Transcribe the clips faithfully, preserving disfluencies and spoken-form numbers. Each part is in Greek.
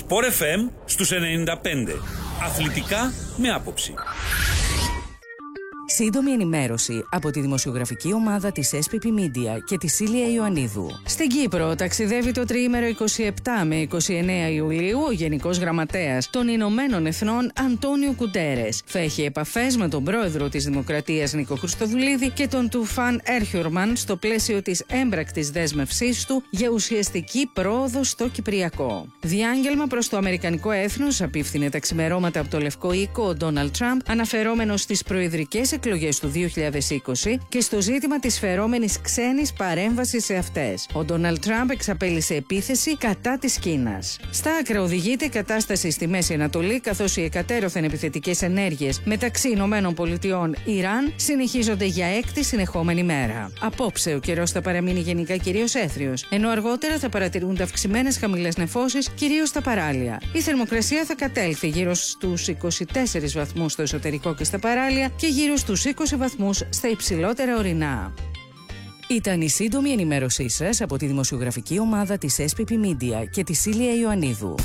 Sport εφ εμ στους ενενήντα πέντε. Αθλητικά με άποψη. Σύντομη ενημέρωση από τη δημοσιογραφική ομάδα της ες πι πι Media και τη Σίλια Ιωαννίδου. Στην Κύπρο ταξιδεύει το τριήμερο είκοσι επτά με είκοσι εννέα Ιουλίου ο Γενικός Γραμματέας των Ηνωμένων Εθνών Αντώνιο Κουτέρες. Θα έχει επαφές με τον πρόεδρο της Δημοκρατίας Νίκο Χριστοδουλίδη και τον Τουφάν Έρχιουρμαν στο πλαίσιο της έμπρακτης δέσμευσής του για ουσιαστική πρόοδο στο Κυπριακό. Διάγγελμα προς το Αμερικανικό έθνος απίφθινε τα ξημερώματα από το Λευκό Οίκο ο Ντόναλντ Τραμπ, αναφερόμενος στις προεδρικές εκλογές του δύο χιλιάδες είκοσι και στο ζήτημα της φερόμενης ξένης παρέμβασης σε αυτές. Ο Ντόναλντ Τραμπ εξαπέλυσε επίθεση κατά της Κίνας. Στα άκρα οδηγείται η κατάσταση στη Μέση Ανατολή, καθώς οι εκατέρωθεν επιθετικές ενέργειες μεταξύ Ηνωμένων Πολιτειών Ιράν συνεχίζονται για έκτη συνεχόμενη μέρα. Απόψε ο καιρός θα παραμείνει γενικά κυρίως έθριος, ενώ αργότερα θα παρατηρούνται αυξημένες χαμηλές νεφώσεις κυρίως στα παράλια. Η θερμοκρασία θα κατέλθει γύρω στους είκοσι τέσσερις βαθμούς στο εσωτερικό και στα παράλια και γύρω στους είκοσι βαθμούς στα υψηλότερα ορεινά. Ήταν η σύντομη ενημέρωσή σας από τη δημοσιογραφική ομάδα της ες πι πι Media και τη Σίλια Ιωαννίδου.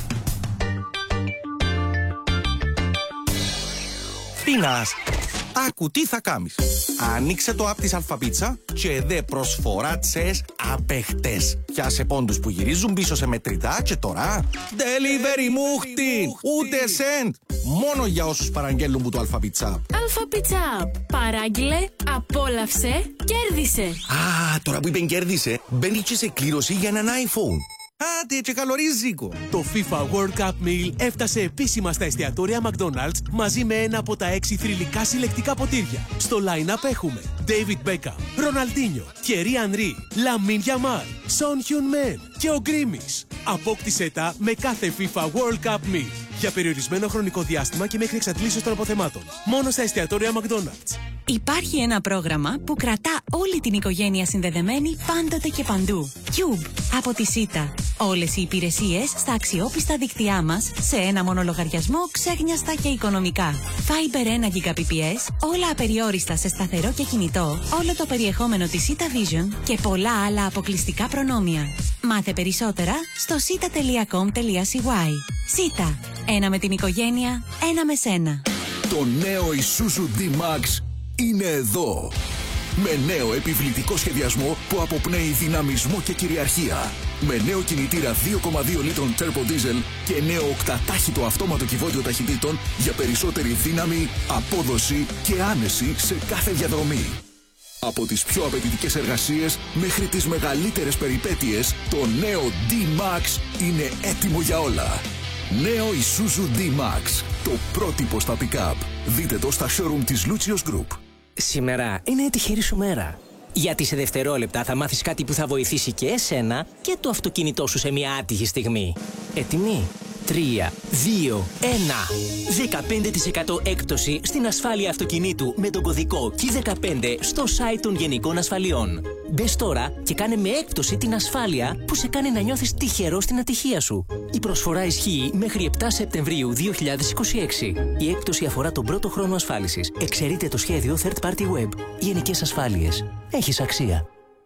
Πίνας, άκου τι θα κάνεις. Ανοίξε το app της Αλφαπίτσα και δε προσφορά τσες απεχτές. Πιάσε πόντους που γυρίζουν πίσω σε μετρητά και τώρα delivery μούχτιν, ούτε cent. Μόνο για όσους παραγγέλνουν που το Αλφαπίτσα. Αλφαπίτσα, παράγγειλε, απόλαυσε, κέρδισε. Α, τώρα που είπεν κέρδισε, μπαίνει και σε κλήρωση για έναν iPhone. Άντε, και καλορίζικο. Το FIFA World Cup Meal έφτασε επίσημα στα εστιατόρια McDonald's μαζί με ένα από τα έξι θρυλικά συλλεκτικά ποτήρια. Στο line-up έχουμε David Beckham, Ροναλντίνιο, Thierry Henry, Lamine Yamal, Son Heung-min και ο Γκρίμις. Απόκτησέ τα με κάθε FIFA World Cup Meal για περιορισμένο χρονικό διάστημα και μέχρι εξαντλήσεως των αποθεμάτων. Μόνο στα εστιατόρια McDonald's. Υπάρχει ένα πρόγραμμα που κρατά όλη την οικογένεια συνδεδεμένη πάντοτε και παντού. Cube από τη ΣΥΤΑ. Όλες οι υπηρεσίες στα αξιόπιστα δίκτυά μας σε ένα μόνο λογαριασμό, ξέχνιαστα και οικονομικά. Fiber ένα Gbps, όλα απεριόριστα σε σταθερό και κινητό, όλο το περιεχόμενο της ΣΥΤΑ Vision και πολλά άλλα αποκλειστικά προνόμια. Μάθε περισσότερα στο σίτα τελεία κομ τελεία σι γουάι. ΣΥΤΑ. Ένα με την οικογένεια, ένα με σένα. Το νέο Isuzu D-Max είναι εδώ. Με νέο επιβλητικό σχεδιασμό που αποπνέει δυναμισμό και κυριαρχία. Με νέο κινητήρα δύο κόμμα δύο λίτρων Turbo Diesel και νέο οκτατάχυτο αυτόματο κυβότιο ταχυτήτων για περισσότερη δύναμη, απόδοση και άνεση σε κάθε διαδρομή. Από τις πιο απαιτητικές εργασίες μέχρι τις μεγαλύτερες περιπέτειες, το νέο D-Max είναι έτοιμο για όλα. Νέο Isuzu D-Max, το πρότυπο στα pick-up. Δείτε το στα showroom της Lucios Group. Σήμερα είναι η τυχερή σου μέρα. Γιατί σε δευτερόλεπτα θα μάθεις κάτι που θα βοηθήσει και εσένα και το αυτοκίνητό σου σε μια άτυχη στιγμή. Έτοιμοι? τρία, δύο, ένα. δεκαπέντε τοις εκατό έκπτωση στην ασφάλεια αυτοκινήτου με τον κωδικό κι δεκαπέντε στο site των Γενικών Ασφαλιών. Μπες τώρα και κάνε με έκπτωση την ασφάλεια που σε κάνει να νιώθεις τυχερό στην ατυχία σου. Η προσφορά ισχύει μέχρι επτά Σεπτεμβρίου δύο χιλιάδες είκοσι έξι. Η έκπτωση αφορά τον πρώτο χρόνο ασφάλισης. Εξαιρείται το σχέδιο Third Party Web. Γενικές Ασφάλειες. Έχεις αξία.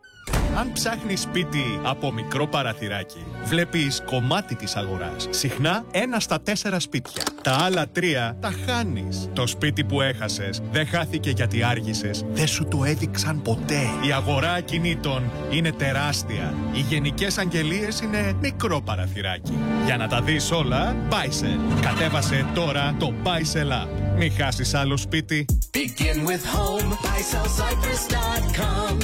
Αν ψάχνεις σπίτι από μικρό παραθυράκι, βλέπεις κομμάτι της αγοράς. Συχνά ένα στα τέσσερα σπίτια. Τα άλλα τρία τα χάνεις. Το σπίτι που έχασες δεν χάθηκε γιατί άργησες. Δεν σου το έδειξαν ποτέ. Η αγορά ακινήτων είναι τεράστια. Οι γενικές αγγελίες είναι μικρό παραθυράκι. Για να τα δεις όλα, Buysell. Κατέβασε τώρα το Buysell App. Μην χάσεις άλλο σπίτι. Begin with home, buysell cyprus dot com.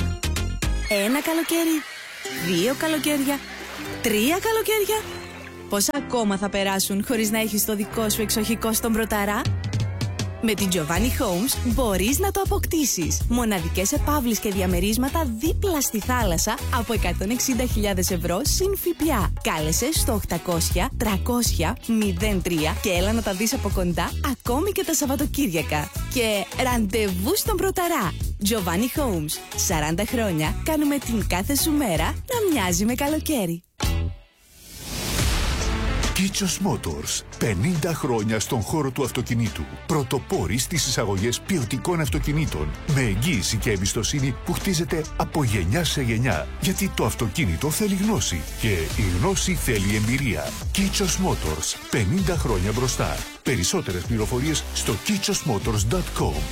Ένα καλοκαίρι, δύο καλοκαίρια, τρία καλοκαίρια. Πόσα ακόμα θα περάσουν χωρίς να έχεις το δικό σου εξοχικό στον Πρωταρά? Με την Giovanni Homes μπορείς να το αποκτήσεις. Μοναδικές επαύλεις και διαμερίσματα δίπλα στη θάλασσα από εκατόν εξήντα χιλιάδες ευρώ συν ΦΠΑ. Κάλεσε στο οκτακόσια τριακόσια μηδέν τρία και έλα να τα δεις από κοντά ακόμη και τα Σαββατοκύριακα. Και ραντεβού στον Πρωταρά. Giovanni Homes. σαράντα χρόνια κάνουμε την κάθε σου μέρα να μοιάζει με καλοκαίρι. Kitchos Motors. πενήντα χρόνια στον χώρο του αυτοκινήτου. Πρωτοπόροι στις εισαγωγές ποιοτικών αυτοκινήτων. Με εγγύηση και εμπιστοσύνη που χτίζεται από γενιά σε γενιά. Γιατί το αυτοκίνητο θέλει γνώση. Και η γνώση θέλει εμπειρία. Kitchos Motors. πενήντα χρόνια μπροστά. Περισσότερες πληροφορίες στο kitchos motors dot com.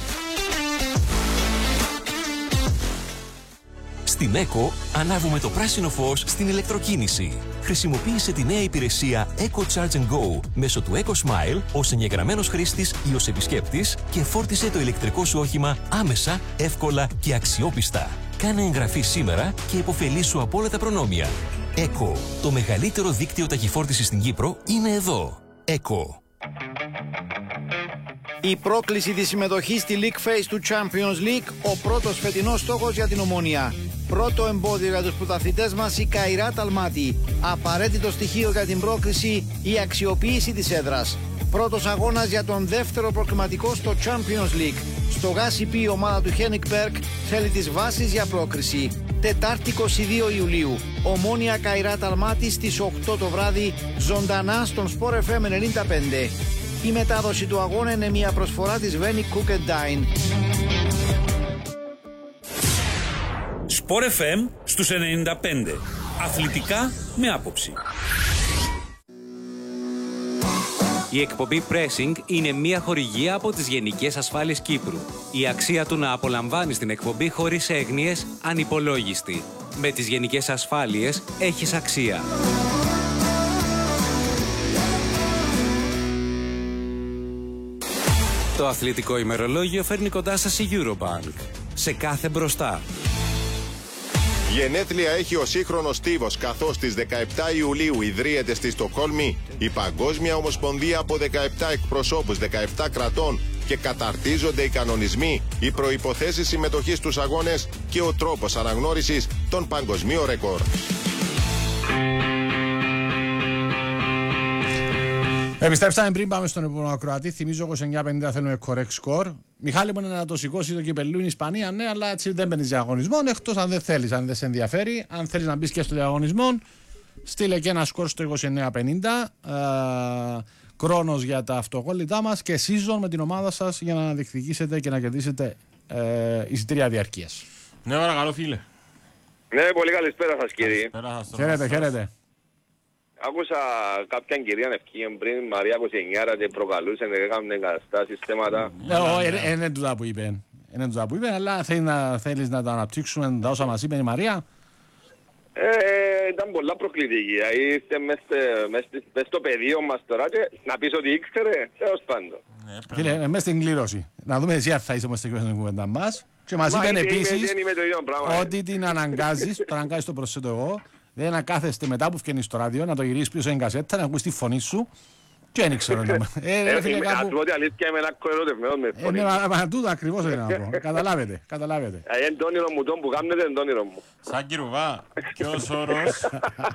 Στην ΕΚΟ ανάβουμε το πράσινο φως στην ηλεκτροκίνηση. Χρησιμοποίησε τη νέα υπηρεσία Eco Charge and Go μέσω του Eco Smile ως εγγεγραμμένος χρήστης ή ως επισκέπτης και φόρτισε το ηλεκτρικό σου όχημα άμεσα, εύκολα και αξιόπιστα. Κάνε εγγραφή σήμερα και υποφελήσου από όλα τα προνόμια. ΕΚΟ, το μεγαλύτερο δίκτυο ταχυφόρτισης στην Κύπρο, είναι εδώ. ΕΚΟ. Η πρόκληση της συμμετοχής στη League Phase του Champions League, ο πρώτος φετινός στόχος για την Ομόνοια. Πρώτο εμπόδιο για τους πρωταθλητές μας, η Καϊράτ Αλμάτι. Απαραίτητο στοιχείο για την πρόκριση, η αξιοποίηση της έδρας. Πρώτος αγώνας για τον δεύτερο προκριματικό στο Champions League. Στο ΓΑΣΥΠ η ομάδα του Χένικ Μπέρκ θέλει τις βάσεις για πρόκριση. Τετάρτη είκοσι δύο Ιουλίου, Ομόνοια Καϊράτ Αλμάτι στις οκτώ το βράδυ, ζωντανά στον Sport εφ εμ ενενήντα πέντε. Η μετάδοση του αγώνα είναι μια προσφορά της Veni Cook and Dine. Sport εφ εμ στους ενενήντα πέντε. Αθλητικά με άποψη. Η εκπομπή Pressing είναι μια χορηγία από τις Γενικές Ασφάλειες Κύπρου. Η αξία του να απολαμβάνεις την εκπομπή χωρίς έγνοιες ανυπολόγιστη. Με τις Γενικές Ασφάλειες έχεις αξία. Το αθλητικό ημερολόγιο φέρνει κοντά σας η Eurobank. Σε κάθε μπροστά. Γενέθλια έχει ο σύγχρονος στίβος, καθώς στις δεκαεπτά Ιουλίου ιδρύεται στη Στοκχόλμη η Παγκόσμια Ομοσπονδία από δεκαεπτά εκπροσώπους δεκαεπτά κρατών και καταρτίζονται οι κανονισμοί, οι προϋποθέσεις συμμετοχής στους αγώνες και ο τρόπος αναγνώρισης των παγκοσμίων ρεκόρ. Επιστρέψαμε πριν πάμε στον επόμενο ακροατή. Θυμίζω είκοσι εννιά πενήντα θέλουμε correct score. Μιχάλη μου, είναι να το σηκώσει το κυπελού, η Ισπανία, ναι, αλλά έτσι δεν μπαίνει διαγωνισμό. Εκτός αν δεν θέλεις, αν δεν σε ενδιαφέρει. Αν θέλεις να μπει και στο διαγωνισμό, στείλε και ένα σκορ στο είκοσι εννιά πενήντα. Ε, Χρόνος για τα αυτοκόλλητά μας και season με την ομάδα σας για να διεκδικήσετε και να κερδίσετε ε, εισιτήρια διαρκείας. Ναι, παρακαλώ, φίλε. Ναι, πολύ καλησπέρα σας, κύριε. Χαίρετε, χαίρετε. Άκουσα κάποια κυρία ευκήγεν πριν, Μαρία είκοσι εννιά, και προκαλούσε, έκαναν εγκαταστάσεις, θέματα. Όχι, είναι τούτα που είπε. Είναι τούτα που είπε, αλλά θέλεις να τα αναπτύξουμε τα όσα μας είπε η Μαρία. Ε, ήταν πολλά προκλητική. Είστε μες στο πεδίο μας τώρα και να πεις ότι ήξερε, έως πάντων. Φίλε, μες στην κλήρωση. Να δούμε εσύ αν θα είσαι μες στην κουβέντα μας. Και μας είπαν επίσης ότι την αναγκάζεις, το αναγκάζεις το προσθέτω εγώ, δεν να κάθεστε μετά που φκένεις στο ράδιο, να το γυρίσεις πίσω στην κασέτα, να ακούσεις τη φωνή σου και δεν ξέρω. Ε, φίλε, κάπου... Να του πω ότι αλήθεια είμαι ένα κορερωτευμένο με φωνή. Ε, μα τούτο ακριβώς είναι να πω. Καταλάβετε, καταλάβετε. Ε, είναι το όνειρο μου, τον που κάνετε είναι το όνειρο μου. Σαν Κυρουβά, ποιος όρος...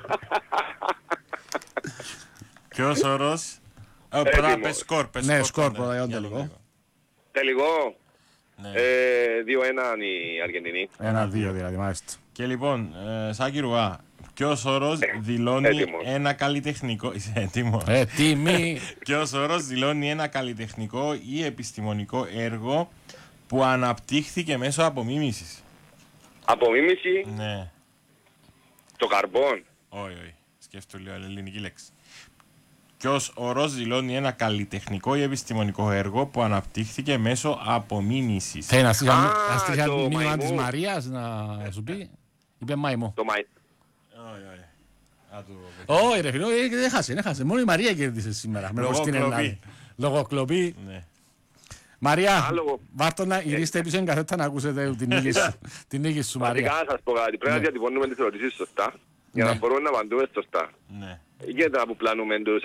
Ποιος όρος... Πρώτα πες σκορ, πες σκορ. Ναι, σκορ πρώτα, για τελικό. Τελικό. δύο ένα η Αργεντινή. ένα δύο δηλαδή, μάλιστα. Και λοιπόν, σαν Κυρουβά, ποιος όρος δηλώνει έτοιμος. ένα καλλιτεχνικό... Είσαι έτοιμο. Έτοιμη. Ποιος όρος δηλώνει ένα καλλιτεχνικό ή επιστημονικό έργο που αναπτύχθηκε μέσω απομίμησης. Απομίμηση. Ναι. Το καρμπόν. Όχι, όχι. Σκέφτομαι λίγο ελληνική λέξη. Ποιος όρος δηλώνει ένα καλλιτεχνικό ή επιστημονικό έργο που αναπτύχθηκε μέσω απομίμησης. Θέλει να στείλει ένα μήνυμα της Μαρίας να σου πει. Είπε μαϊμό. Το μαϊ. Όχι ρε φίλο, δεν χάσε, δεν χάσε. Μόνο η Μαρία κέρδισε σήμερα. Λογοκλοπή. Λογοκλοπή. Μαρία, βάρτο να γυρίστε πίσω στην καθέτα να ακούσετε την νίκη σου Μαρία. Βασικά να σας πω κάτι, πρέπει να διατυπώνουμε τις ερωτήσεις σωστά για να μπορούμε να απαντούμε σωστά. Γιατί να που πλάνουμε τους